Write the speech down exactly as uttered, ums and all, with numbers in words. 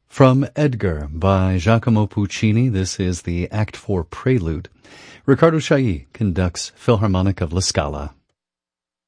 From Edgar by Giacomo Puccini, this is the Act four Prelude. Riccardo Chailly conducts Philharmonic of La Scala.